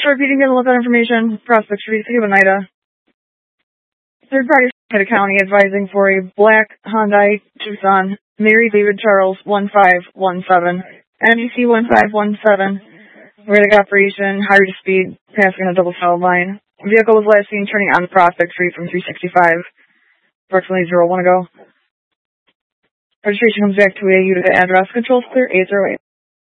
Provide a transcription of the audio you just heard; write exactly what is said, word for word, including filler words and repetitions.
Short reading, given look at information. Prospect Street, City of Oneida. Third party, Oneida County, advising for a black Hyundai Tucson, Mary David Charles one five one seven, M D C one five one seven, rated operation, higher speed, passing a double solid line. Vehicle was last seen turning on Prospect Street from three sixty-five, approximately zero one ago. Registration comes back to a Utica address. Controls clear eight zero eight.